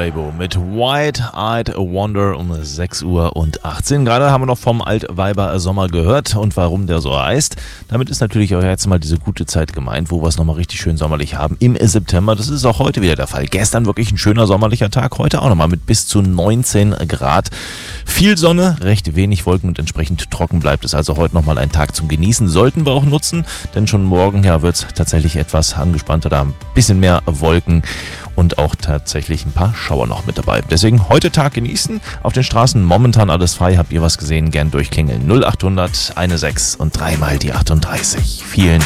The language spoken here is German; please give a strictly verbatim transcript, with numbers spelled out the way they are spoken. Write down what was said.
Raybo mit Wide-Eyed Wonder um sechs Uhr und achtzehn. Gerade haben wir noch vom Altweiber Sommer gehört und warum der so heißt. Damit ist natürlich auch jetzt mal diese gute Zeit gemeint, wo wir es nochmal richtig schön sommerlich haben im September. Das ist auch heute wieder der Fall. Gestern wirklich ein schöner sommerlicher Tag, heute auch nochmal mit bis zu neunzehn Grad. Viel Sonne, recht wenig Wolken und entsprechend trocken bleibt es. Also heute nochmal ein Tag zum Genießen. Sollten wir auch nutzen, denn schon morgen ja, wird es tatsächlich etwas angespannter, da ein bisschen mehr Wolken und auch tatsächlich ein paar Schauer noch mit dabei. Deswegen heute Tag genießen. Auf den Straßen momentan alles frei. Habt ihr was gesehen? Gern durchklingeln. null achthundert sechzehn und dreimal die achtunddreißig. Vielen